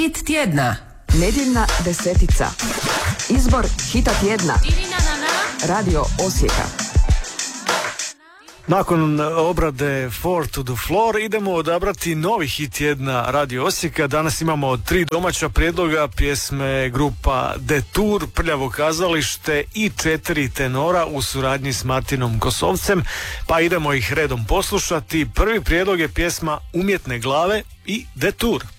Hit tjedna. Nedjeljna desetica. Izbor hita tjedna. Radio Osijeka. Nakon obrade Four to the Floor idemo odabrati novi hit tjedna Radio Osijeka. Danas imamo 3 domaća prijedloga, pjesme grupa Detour, Prljavo kazalište i 4 tenora u suradnji s Martinom Kosovcem, pa idemo ih redom poslušati. Prvi prijedlog je pjesma Umjetne glave i Detour.